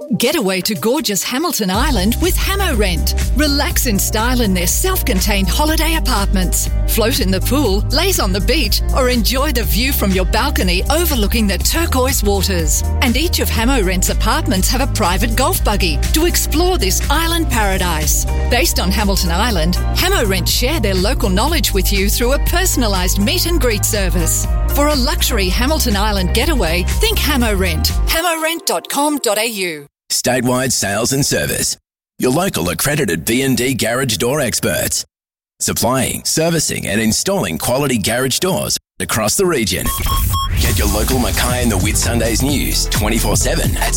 Get away to gorgeous Hamilton Island with Hamo Rent. Relax in style in their self-contained holiday apartments. Float in the pool, laze on the beach, or enjoy the view from your balcony overlooking the turquoise waters. And each of Hamo Rent's apartments have a private golf buggy to explore this island paradise. Based on Hamilton Island, Hamo Rent share their local knowledge with you through a personalised meet and greet service. For a luxury Hamilton Island getaway, think Hamo Rent. hamorent.com.au. Statewide Sales and Service. Your local accredited B&D garage door experts. Supplying, servicing and installing quality garage doors across the region. Get your local Mackay and the Whitsundays news 24/7 at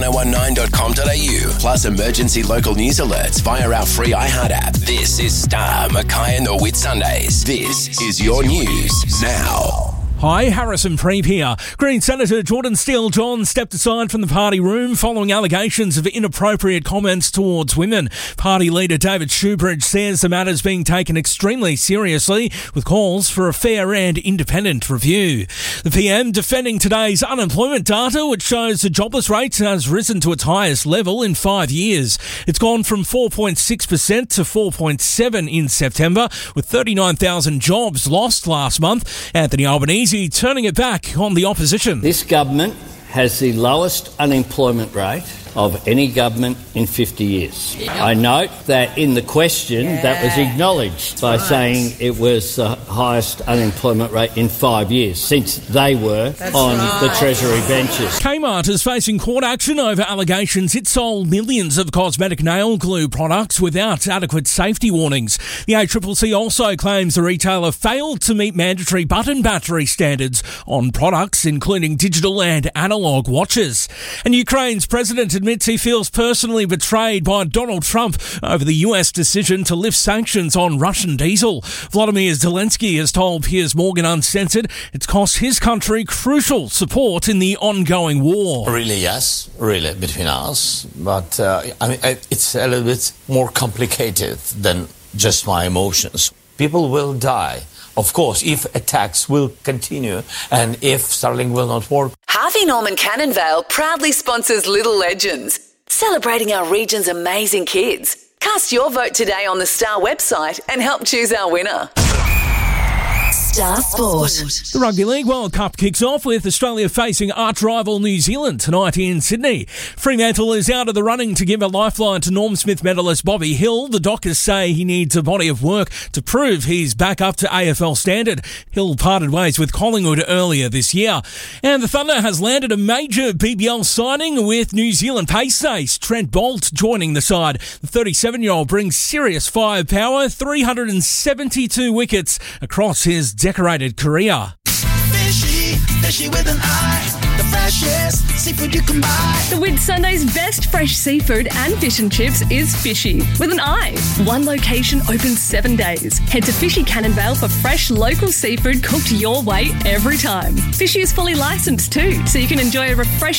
star1019.com.au. Plus emergency local news alerts via our free iHeart app. This is Star Mackay and the Whitsundays. This is your news now. Hi, Harrison Preep here. Green Senator Jordan Steele-John stepped aside from the party room following allegations of inappropriate comments towards women. Party leader David Shoebridge says the matter's being taken extremely seriously, with calls for a fair and independent review. The PM defending today's unemployment data, which shows the jobless rate has risen to its highest level in 5 years. It's gone from 4.6% to 4.7% in September, with 39,000 jobs lost last month. Anthony Albanese turning it back on the opposition. This government has the lowest unemployment rate of any government in 50 years. I note that in the question that was acknowledged by saying it was the highest unemployment rate in 5 years since they were the Treasury benches. Kmart is facing court action over allegations it sold millions of cosmetic nail glue products without adequate safety warnings. The ACCC also claims the retailer failed to meet mandatory button battery standards on products, including digital and analogue watches. And Ukraine's president admits he feels personally betrayed by Donald Trump over the US decision to lift sanctions on Russian diesel. Volodymyr Zelensky has told Piers Morgan Uncensored it's cost his country crucial support in the ongoing war. Really, yes, really, between us. But it's a little bit more complicated than just my emotions. People will die. Of course, if attacks will continue and if Starlink will not work. Harvey Norman Cannonvale proudly sponsors Little Legends, celebrating our region's amazing kids. Cast your vote today on the Star website and help choose our winner. Star Sport. The Rugby League World Cup kicks off with Australia facing arch rival New Zealand tonight in Sydney. Fremantle is out of the running to give a lifeline to Norm Smith medalist Bobby Hill. The Dockers say he needs a body of work to prove he's back up to AFL standard. Hill parted ways with Collingwood earlier this year. And the Thunder has landed a major BBL signing with New Zealand pace ace Trent Boult joining the side. The 37-year-old brings serious firepower, 372 wickets across his decorated career. Fishy with an eye, the freshest seafood you can buy. The Whitsunday's best fresh seafood and fish and chips is Fishy with an eye. One location open 7 days. Head to Fishy Cannonvale for fresh local seafood cooked your way every time. Fishy is fully licensed too, so you can enjoy a refreshing